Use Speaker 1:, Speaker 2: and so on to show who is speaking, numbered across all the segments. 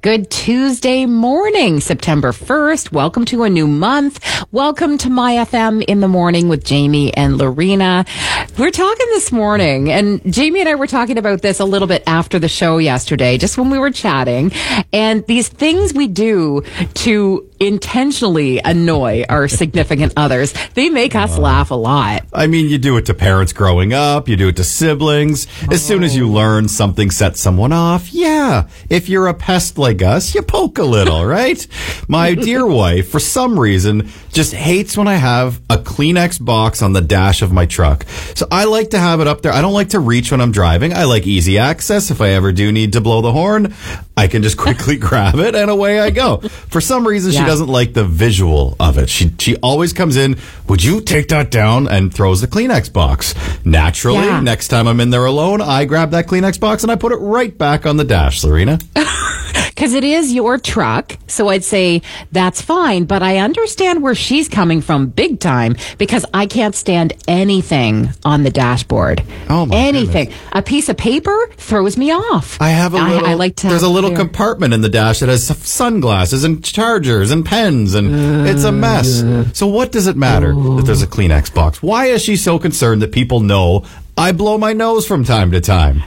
Speaker 1: Good Tuesday morning, September 1st. Welcome to a new month. Welcome to My FM in the morning with Jamie and Lorena. We're talking this morning, and Jamie and I were talking about this a little bit after the show yesterday, just when we were chatting, and these things we do to intentionally annoy our significant others, they make us laugh a lot.
Speaker 2: I mean, you do it to parents growing up, you do it to siblings. As soon as you learn something sets someone off, yeah. If you're a pest like us, you poke a little, right? My dear wife, for some reason, just hates when I have a Kleenex box on the dash of my truck. So I like to have it up there. I don't like to reach when I'm driving. I like easy access. If I ever do need to blow the horn, I can just quickly grab it and away I go. For some reason, she doesn't like the visual of it. She always comes in, would you take that down, and throws the Kleenex box. Naturally, next time I'm in there alone, I grab that Kleenex box and I put it right back on the dash, Lorena.
Speaker 1: Because it is your truck, so I'd say that's fine, but I understand where she's coming from big time, because I can't stand anything on the dashboard.
Speaker 2: Oh my
Speaker 1: anything.
Speaker 2: goodness.
Speaker 1: A piece of paper throws me off.
Speaker 2: I have a little,
Speaker 1: I like to
Speaker 2: there's a little compartment in the dash that has sunglasses and chargers and pens, and it's a mess. So what does it matter that there's a Kleenex box? Why is she so concerned that people know I blow my nose from time to time?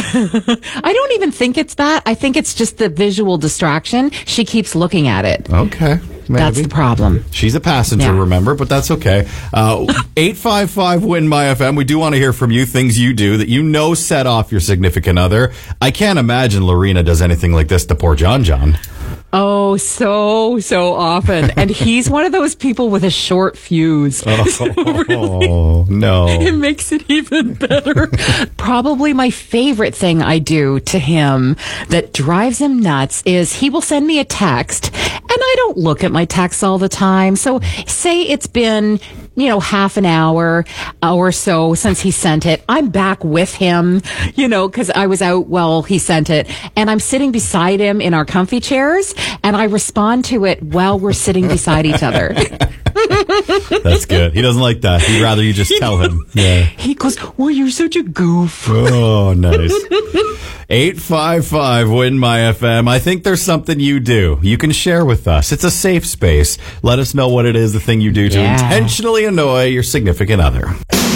Speaker 1: I don't even think it's that. I think it's just the visual distraction. She keeps looking at it.
Speaker 2: Okay. Maybe.
Speaker 1: That's the problem.
Speaker 2: She's a passenger, remember, but that's okay. 855-WIN-MY-FM. We do want to hear from you, things you do that you know set off your significant other. I can't imagine Lorena does anything like this to poor John John.
Speaker 1: Oh, so often. And he's one of those people with a short fuse.
Speaker 2: Oh, no.
Speaker 1: It makes it even better. Probably my favorite thing I do to him that drives him nuts is he will send me a text, and I don't look at my texts all the time. So say it's been, half an hour or so since he sent it. I'm back with him, because I was out while he sent it, and I'm sitting beside him in our comfy chairs, and I respond to it while we're sitting beside each other.
Speaker 2: That's good. He doesn't like that. He'd rather you just tell him. Yeah.
Speaker 1: He goes, well, you're such a goof.
Speaker 2: Oh, nice. 855-WIN-MY-FM. I think there's something you do. You can share with us. It's a safe space. Let us know what it is, the thing you do to intentionally annoy your significant other.